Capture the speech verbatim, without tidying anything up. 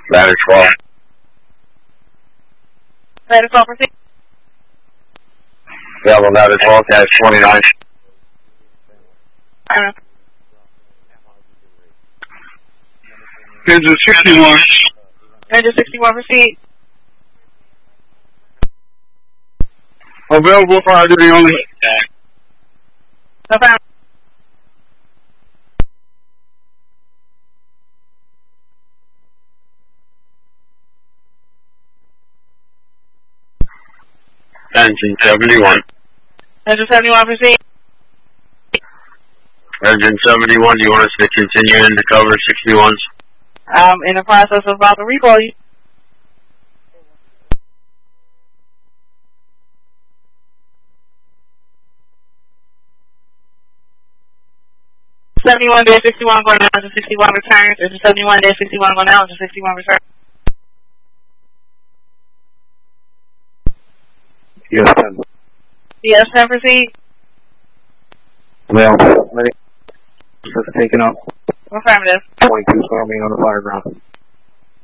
Ladder twelve. Ladder twelve, proceed. Bravo, ladder twelve, dash twenty-nine. Uh, Engine sixty-one. Engine sixty-one, proceed. Available fire duty only. No problem. Engine seventy-one. Engine seventy-one, proceed. Engine seventy-one, do you want us to continue into cover sixty-ones? I'm in the process of about to recall you. seventy-one dash sixty-one going down to sixty-one returns. Engine seventy-one dash sixty-one going down to sixty-one returns. U S ten. U S ten, proceed. Well, let it. Just taken up. Affirmative. twenty-two storming on the fire ground.